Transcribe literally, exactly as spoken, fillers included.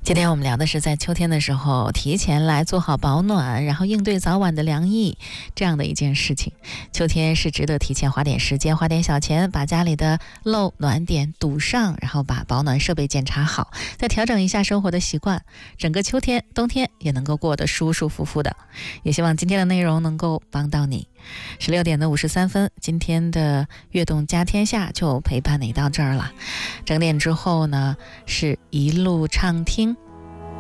今天我们聊的是在秋天的时候提前来做好保暖，然后应对早晚的凉意这样的一件事情。秋天是值得提前花点时间花点小钱把家里的漏暖点堵上，然后把保暖设备检查好，再调整一下生活的习惯，整个秋天冬天也能够过得舒舒服服的。也希望今天的内容能够帮到你。十六点的五十三分，今天的悦动家天下就陪伴你到这儿了。整点之后呢，是一路畅听。